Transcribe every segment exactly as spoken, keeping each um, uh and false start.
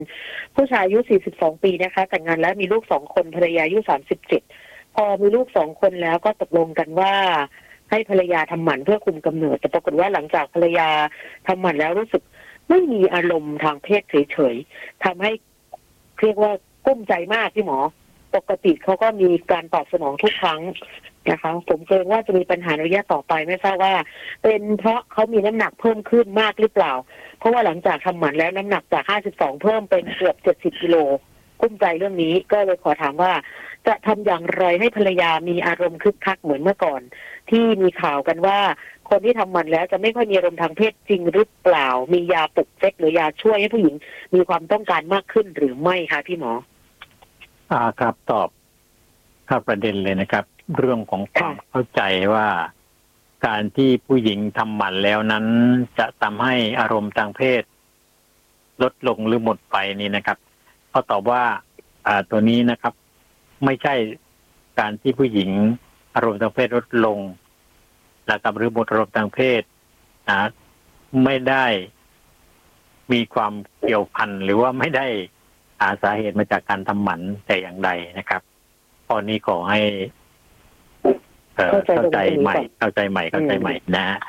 ผู้ชายอายุสี่สิบสองปีนะคะแต่งงานแล้วมีลูกสองคนภรรยาอายุสามสิบเจ็ดพอมีลูกสองคนแล้วก็ตกลงกันว่าให้ภรรยาทำหมันเพื่อคุมกำเนิดแต่ปรากฏว่าหลังจากภรรยาทำหมันแล้วรู้สึกไม่มีอารมณ์ทางเพศเฉยๆทำให้เรียกว่ากุ้มใจมากพี่หมอปกติเขาก็มีการตอบสนองทุกครั้งนะคะผมเกรงว่าจะมีปัญหาในระยะต่อไปไม่ทราบว่าเป็นเพราะเขามีน้ำหนักเพิ่มขึ้นมากหรือเปล่าเพราะว่าหลังจากทำหมันแล้วน้ำหนักจากห้าสิบสองเพิ่มเป็นเกือบเจ็ดสิบกิโลกุ้มใจเรื่องนี้ก็เลยขอถามว่าจะทำอย่างไรให้ภรรยามีอารมณ์คึกคักเหมือนเมื่อก่อนที่มีข่าวกันว่าคนที่ทำหมันแล้วจะไม่ค่อยมีอารมณ์ทางเพศจริงหรือเปล่ามียาปลุกเซ็กหรือยาช่วยให้ผู้หญิงมีความต้องการมากขึ้นหรือไม่คะพี่หมออ่าครับตอบเข้าประเด็นเลยนะครับเรื่องของความเข้าใจว่าการที่ผู้หญิงทำหมันแล้วนั้นจะทำให้อารมณ์ทางเพศลดลงหรือหมดไปนี่นะครับก็ตอบว่าอ่าตัวนี้นะครับไม่ใช่การที่ผู้หญิงอารมณ์ทางเพศลดลงนะครับหรือหมดอารมณ์ทางเพศนะไม่ได้มีความเกี่ยวพันหรือว่าไม่ได้หาสาเหตุมาจากการทำหมันแต่อย่างใดนะครับข้อนี้ขอให้เอ่อเข้าใจใหม่เข้าใจใหม่เข้าใจใหม่นะฮะ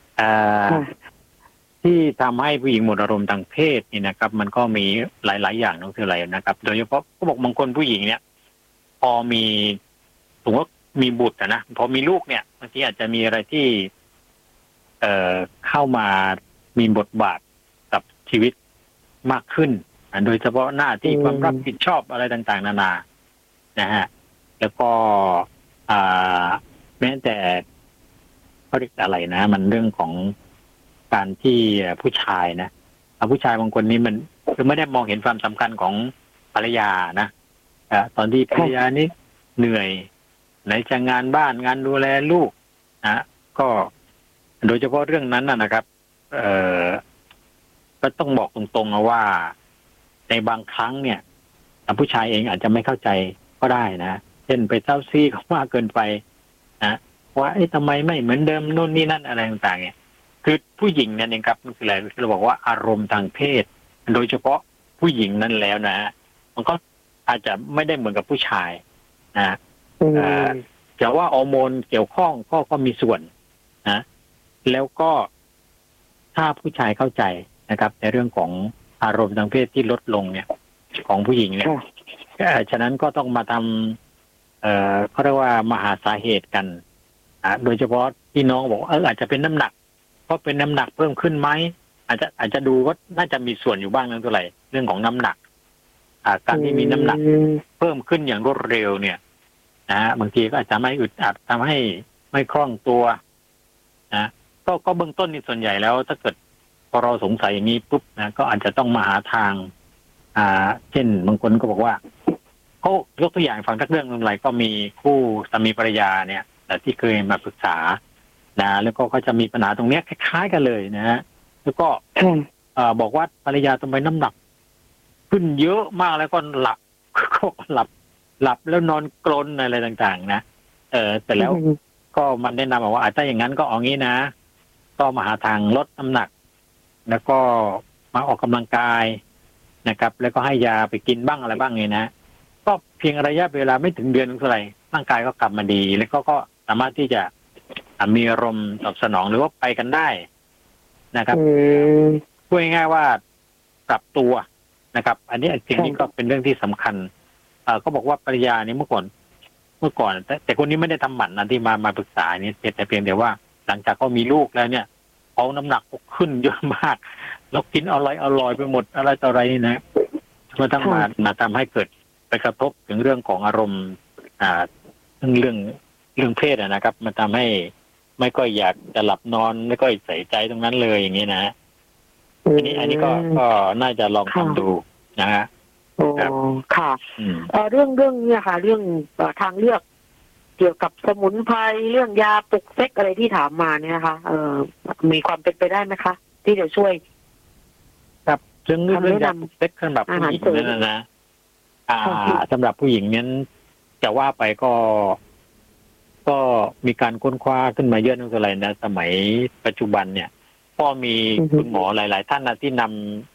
ที่ทำให้ผู้หญิงหมดอารมณ์ทางเพศนี่นะครับมันก็มีหลายๆอย่างนั่นคืออะไรนะครับโดยเฉพาะเขาบอกบางคนผู้หญิงเนี่ยพอมีสมมติว่ามีบุตรนะพอมีลูกเนี่ยบางทีอาจจะมีอะไรที่เอ่อเข้ามามีบทบาทกับชีวิตมากขึ้นโดยเฉพาะหน้าที่ความรับผิดชอบอะไรต่างๆนานานะฮะแล้วก็อ่าแม้แต่เขาเรียกอะไรนะมันเรื่องของการที่ผู้ชายนะผู้ชายบางคนนี้มันคือไม่ได้มองเห็นความสำคัญของภรรยานะตอนที่ภรรยานี้เหนื่อยไหนจะงานบ้านงานดูแลลูกนะก็โดยเฉพาะเรื่องนั้นนะครับเอ่อก็ต้องบอกตรงๆนะว่าในบางครั้งเนี่ยผู้ชายเองอาจจะไม่เข้าใจก็ได้นะเช่นไปเต้าซี่เขามากเกินไปนะว่าไอ้ทำไมไม่เหมือนเดิมนู่นนี่นั่นอะไรต่างๆเนี่ยคือผู้หญิงเนี่ยเองครับมันคืออะไรเราบอกว่าอารมณ์ทางเพศโดยเฉพาะผู้หญิงนั่นแล้วนะมันก็อาจจะไม่ได้เหมือนกับผู้ชายนะแต่ว่าฮอร์โมนเกี่ยวข้องก็ก็มีส่วนนะแล้วก็ถ้าผู้ชายเข้าใจนะครับในเรื่องของอารมณ์ทางเพศที่ลดลงเนี่ยของผู้หญิงเนี่ยฉะนั้นก็ต้องมาทำเอ่อเขาเรียกว่ามาหาสาเหตุกันอ่าโดยเฉพาะที่น้องบอกเอออาจจะเป็นน้ำหนักเพราะเป็นน้ำหนักเพิ่มขึ้นไหมอาจจะอาจจะดูว่าน่าจะมีส่วนอยู่บ้างนั่นเท่าไหร่เรื่องของน้ำหนักอ่าการที่มีน้ำหนักเพิ่มขึ้นอย่างรวดเร็วเนี่ยนะฮะบางทีก็อาจจะไม่อึดอัดทำให้ไม่คล่องตัวนะก็ก็เบื้องต้นนี่ส่วนใหญ่แล้วถ้าเกิดพอเราสงสัยอย่างนี้ปุ๊บนะก็อาจจะต้องมาหาทางอ่าเช่นบางคนก็บอกว่าเขายกตัวอย่างฟังทักเรื่องอะไรก็มีคู่สามีภรรยาเนี่ยแต่ที่เคยมาปรึกษานะแล้วก็เขาจะมีปัญหาตรงนี้คล้ายๆกันเลยนะฮะแล้วก็บอกว่าภรรยาทำไมน้ำหนักขึ้นเยอะมากแล้วก็หลับก็หลับหลับแล้วนอนกรนอะไรต่างๆนะเออแต่แล้วก็มันแนะนำว่าถ้าอย่างนั้นก็เอางี้นะก็มาหาทางลดน้ำหนักแล้วก็มาออกกำลังกายนะครับแล้วก็ให้ยาไปกินบ้างอะไรบ้างไงนะก็เพียงระยะเวลาไม่ถึงเดือนเท่าไหร่ร่างกายก็กลับมาดีแล้วก็ก็สามารถที่จะมีอารมณ์ตอบสนองหรือว่าไปกันได้นะครับพูดง่ายๆว่าปรับตัวนะครับอันนี้สิ่งนี้ก็เป็นเรื่องที่สำคัญเอ่อก็บอกว่าภรรยานี่เมื่อก่อนเมื่อก่อนแต่แต่คนนี้ไม่ได้ทำหมันนะที่มามาปรึกษานี่แต่เพียงแต่ว่าหลังจากเขามีลูกแล้วเนี่ยเขาน้ำหนักขึ้นเยอะมากแล้วกินอร่อยอร่อยไปหมดอะไรต่ออะไรนี่นะมันต้องมามาทำให้เกิดไปกระทบถึงเรื่องของอารมณ์อ่าเรื่องเรื่องเรื่องเพศนะครับมันทำให้ไม่ก็อยากจะหลับนอนไม่ก็ใส่ใจตรงนั้นเลยอย่างนี้นะอันนี้อันนี้ก็ก็น่าจะลองทำดูนะฮะโอ้ค่ะเอ่อเรื่องเรื่องเนี่ยค่ะเรื่องทางเลือกเกี่ยวกับสมุนไพรเรื่องยาปลุกเซ็กอะไรที่ถามมาเนี่ยนะคะเอ่อมีความเป็นไปได้ไหมคะที่จะช่วยครับเรื่องเรื่องยาปลุกเซ็กสำหรับผู้หญิงนั่นนะนะอ่าสำหรับผู้หญิงนั้นจะว่าไปก็ก็มีการค้นคว้าขึ้นมาเยอะนั่นคืออะไรนะสมัยปัจจุบันเนี่ยก็มีคุณหมอหลายๆท่านนะที่นำ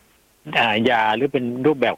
อ่ายาหรือเป็นรูปแบบ